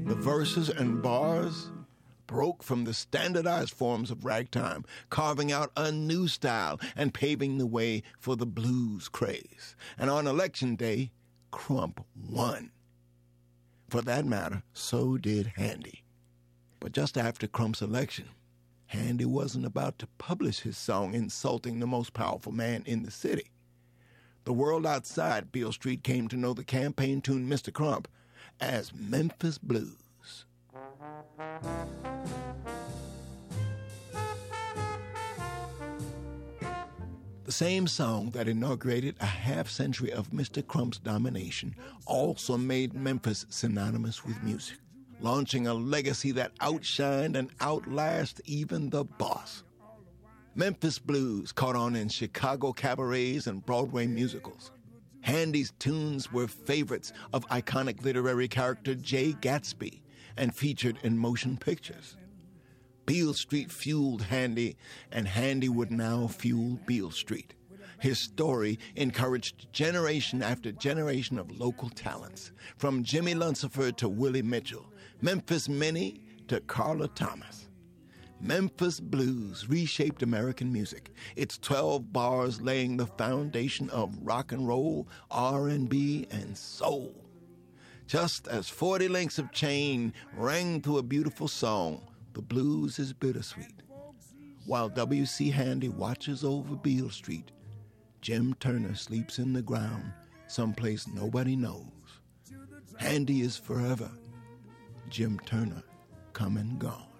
The verses and bars broke from the standardized forms of ragtime, carving out a new style and paving the way for the blues craze. And on election day, Crump won. For that matter, so did Handy. But just after Crump's election, Handy wasn't about to publish his song insulting the most powerful man in the city. The world outside Beale Street came to know the campaign tune Mr. Crump as Memphis Blues. The same song that inaugurated a half-century of Mr. Crump's domination also made Memphis synonymous with music, launching a legacy that outshined and outlasted even the boss. Memphis Blues caught on in Chicago cabarets and Broadway musicals. Handy's tunes were favorites of iconic literary character Jay Gatsby and featured in motion pictures. Beale Street fueled Handy, and Handy would now fuel Beale Street. His story encouraged generation after generation of local talents, from Jimmy Luncifer to Willie Mitchell, Memphis Minnie to Carla Thomas. Memphis Blues reshaped American music, its 12 bars laying the foundation of rock and roll, R&B, and soul. Just as 40 links of chain rang through a beautiful song, the blues is bittersweet. While W.C. Handy watches over Beale Street, Jim Turner sleeps in the ground, someplace nobody knows. Handy is forever. Jim Turner come and gone.